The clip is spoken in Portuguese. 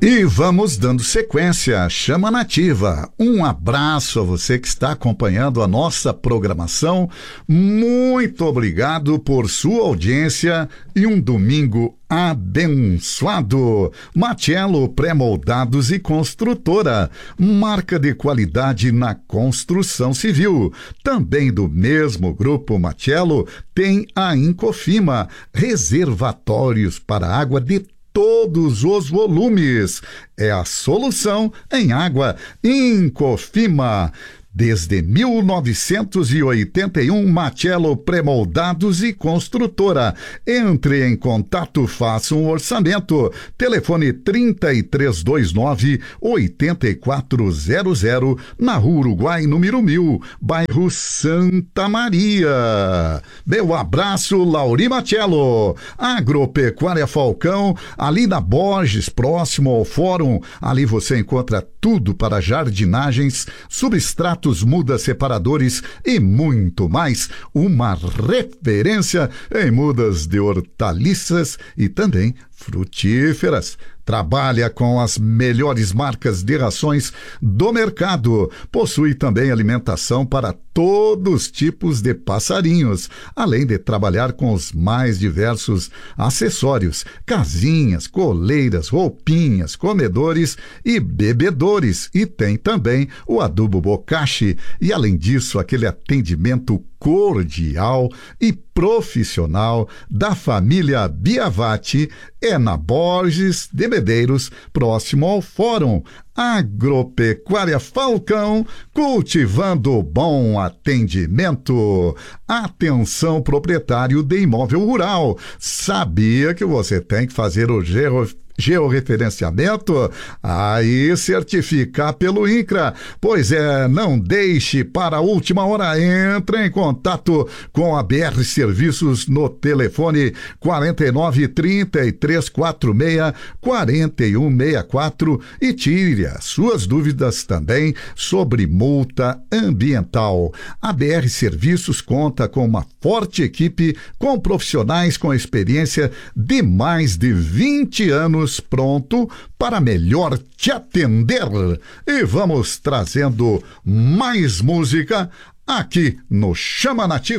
E vamos dando sequência, Chama Nativa. Um abraço a você que está acompanhando a nossa programação. Muito obrigado por sua audiência e um domingo abençoado. Marcelo Pré-Moldados e Construtora, marca de qualidade na construção civil. Também do mesmo grupo Marcelo tem a Incofima, reservatórios para água de todos os volumes. É a solução em água. Incofima. Desde 1981, Marcelo Pré-Moldados e Construtora. Entre em contato, faça um orçamento. Telefone 3329-8400, na Rua Uruguai, número 1000, bairro Santa Maria. Meu abraço, Lauri Marcelo. Agropecuária Falcão, ali na Borges, próximo ao Fórum. Ali você encontra tudo para jardinagens, substratos, mudas, separadores e muito mais. Uma referência em mudas de hortaliças e também frutíferas. Trabalha com as melhores marcas de rações do mercado. Possui também alimentação para todos os tipos de passarinhos, além de trabalhar com os mais diversos acessórios, casinhas, coleiras, roupinhas, comedores e bebedores. E tem também o adubo bocashi. E além disso, aquele atendimento cordial e profissional da família Biavati é na Borges de Medeiros, próximo ao Fórum. Agropecuária Falcão, cultivando bom atendimento. Atenção, proprietário de imóvel rural. Sabia que você tem que fazer o georreferenciamento? Aí certificar pelo INCRA. Pois é, não deixe para a última hora. Entre em contato com a BR Serviços no telefone 49-3346-4164 e tire as suas dúvidas também sobre multa ambiental. A BR Serviços conta com uma forte equipe com profissionais com experiência de mais de 20 anos, pronto para melhor te atender. E vamos trazendo mais música aqui no Chama Nativa.